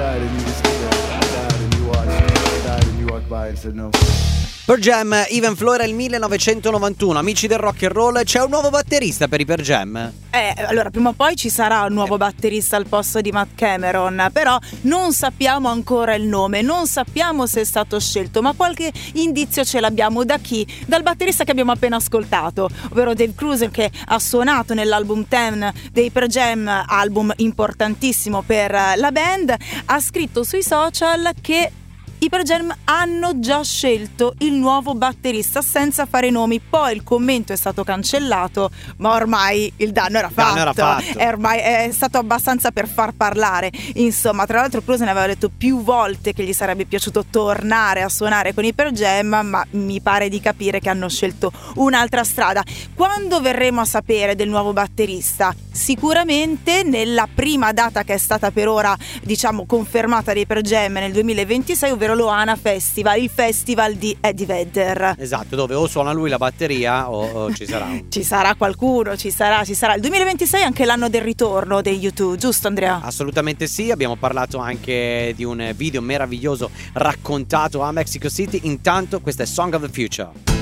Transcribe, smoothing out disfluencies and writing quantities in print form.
died and you just died and you watched, died and you walked by and said no. Pearl Jam, Even Flow era il 1991. Amici del rock and roll, c'è un nuovo batterista per i Pearl Jam? Allora, prima o poi ci sarà un nuovo batterista al posto di Matt Cameron, però non sappiamo ancora il nome, non sappiamo se è stato scelto, ma qualche indizio ce l'abbiamo. Da chi? Dal batterista che abbiamo appena ascoltato, ovvero Dave Cruiser, che ha suonato nell'album 10 dei Pearl Jam, album importantissimo per la band. Ha scritto sui social che i Pearl Jam hanno già scelto il nuovo batterista senza fare nomi. Poi il commento è stato cancellato, ma ormai il danno era fatto. Ormai è stato abbastanza per far parlare. Insomma, tra l'altro Cruz ne aveva detto più volte che gli sarebbe piaciuto tornare a suonare con i Pearl Jam, ma mi pare di capire che hanno scelto un'altra strada. Quando verremo a sapere del nuovo batterista? Sicuramente nella prima data che è stata per ora, diciamo, confermata dei Pearl Jam nel 2026, ovvero l'Ohana Festival, il festival di Eddie Vedder. Esatto, dove o suona lui la batteria o ci sarà ci sarà qualcuno, ci sarà. Il 2026 è anche l'anno del ritorno dei U2, giusto Andrea? Assolutamente sì, abbiamo parlato anche di un video meraviglioso raccontato a Mexico City. Intanto questa è Song of the Future.